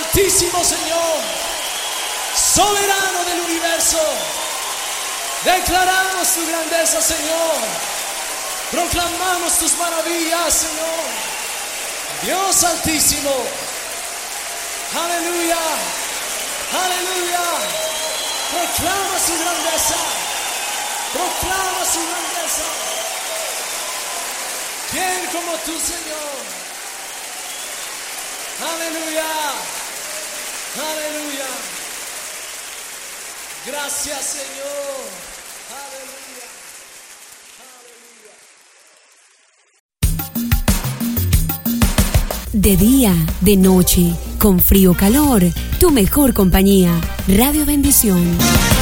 Altísimo Señor, soberano del universo, declaramos tu grandeza, Señor. Proclamamos tus maravillas, Señor. Dios Altísimo. Aleluya. Aleluya. Proclama su grandeza. Proclama su grandeza. ¿Quién como tú, Señor? Aleluya. Aleluya. Gracias, Señor. Aleluya. Aleluya. De día, de noche, con frío o calor, tu mejor compañía. Radio Bendición.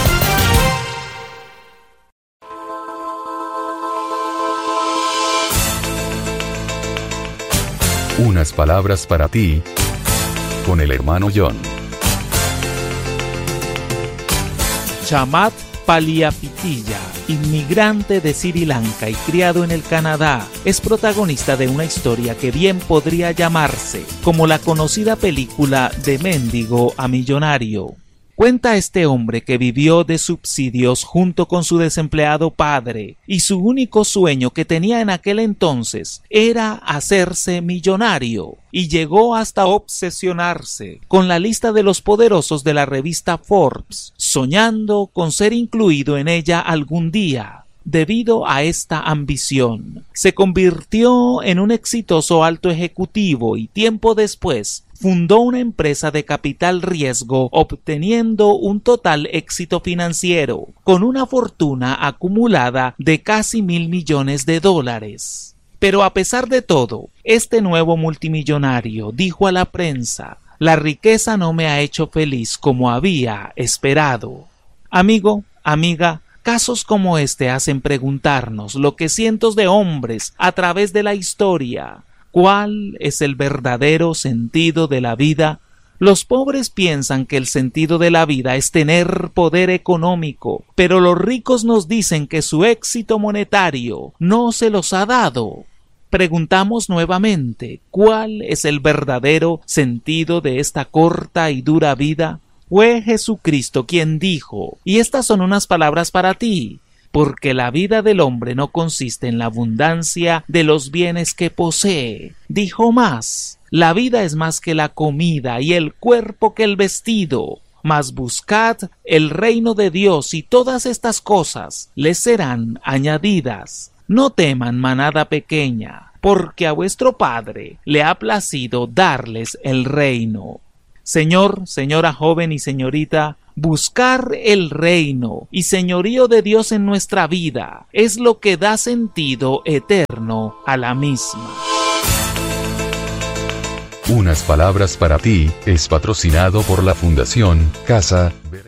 Unas palabras para ti, con el hermano John. Chamat Palihapitiya, inmigrante de Sri Lanka y criado en el Canadá, es protagonista de una historia que bien podría llamarse como la conocida película De mendigo a millonario. Cuenta este hombre que vivió de subsidios junto con su desempleado padre y su único sueño que tenía en aquel entonces era hacerse millonario, y llegó hasta obsesionarse con la lista de los poderosos de la revista Forbes, soñando con ser incluido en ella algún día. Debido a esta ambición, se convirtió en un exitoso alto ejecutivo y tiempo después fundó una empresa de capital riesgo, obteniendo un total éxito financiero, con una fortuna acumulada de casi $1,000 millones. Pero a pesar de todo, este nuevo multimillonario dijo a la prensa: «La riqueza no me ha hecho feliz como había esperado». Amigo, amiga, casos como este hacen preguntarnos lo que cientos de hombres a través de la historia: ¿cuál es el verdadero sentido de la vida? Los pobres piensan que el sentido de la vida es tener poder económico, pero los ricos nos dicen que su éxito monetario no se los ha dado. Preguntamos nuevamente: ¿cuál es el verdadero sentido de esta corta y dura vida? Fue Jesucristo quien dijo, y estas son unas palabras para ti: porque la vida del hombre no consiste en la abundancia de los bienes que posee. Dijo más: la vida es más que la comida y el cuerpo que el vestido. Mas buscad el reino de Dios y todas estas cosas les serán añadidas. No teman, manada pequeña, porque a vuestro Padre le ha placido darles el reino. Señor, señora joven y señorita, buscar el reino y señorío de Dios en nuestra vida es lo que da sentido eterno a la misma. Unas palabras para ti es patrocinado por la Fundación Casa